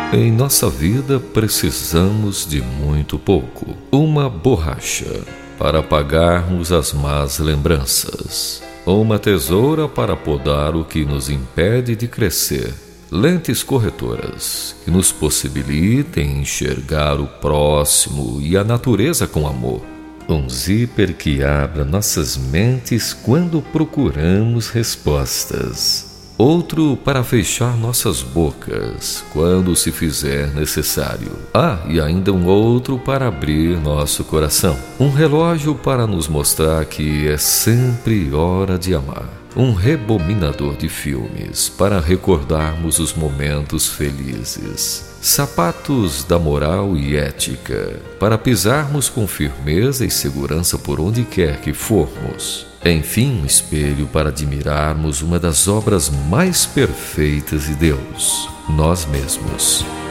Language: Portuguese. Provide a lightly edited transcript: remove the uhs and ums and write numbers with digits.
Em nossa vida precisamos de muito pouco. Uma borracha para apagarmos as más lembranças. Uma tesoura para podar o que nos impede de crescer. Lentes corretoras que nos possibilitem enxergar o próximo e a natureza com amor. Um zíper que abra nossas mentes quando procuramos respostas. Outro para fechar nossas bocas quando se fizer necessário. E ainda um outro para abrir nosso coração. Um relógio para nos mostrar que é sempre hora de amar. Um rebobinador de filmes para recordarmos os momentos felizes. Sapatos da moral e ética para pisarmos com firmeza e segurança por onde quer que formos. Enfim, um espelho para admirarmos uma das obras mais perfeitas de Deus, nós mesmos.